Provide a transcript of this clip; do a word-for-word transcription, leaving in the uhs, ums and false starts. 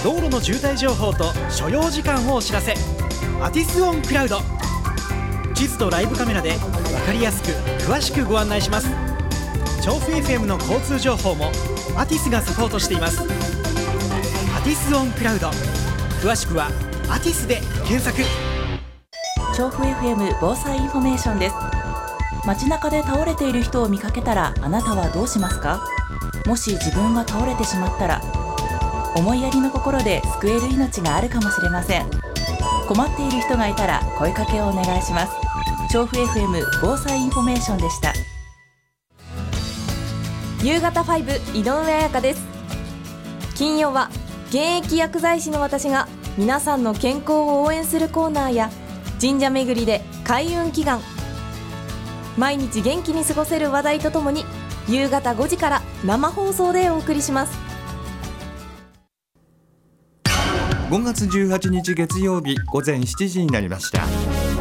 道路の渋滞情報と所要時間をお知らせ。アティスオンクラウド。地図とライブカメラで分かりやすく詳しくご案内します。調布 エフエム の交通情報もアティスがサポートしています。アティスオンクラウド、詳しくはアティスで検索。 調布 エフエム 防災インフォメーションです。街中で倒れている人を見かけたらあなたはどうしますか？もし自分が倒れてしまったら、思いやりの心で救える命があるかもしれません。困っている人がいたら声かけをお願いします。調布 エフエム 防災インフォメーションでした。 夕方ファイブ井上彩香です。金曜は現役薬剤師の私が皆さんの健康を応援するコーナーや神社巡りで開運祈願、毎日元気に過ごせる話題とともに夕方ごじから生放送でお送りします。 ごがつじゅうはちにち月曜日午前しちじになりました。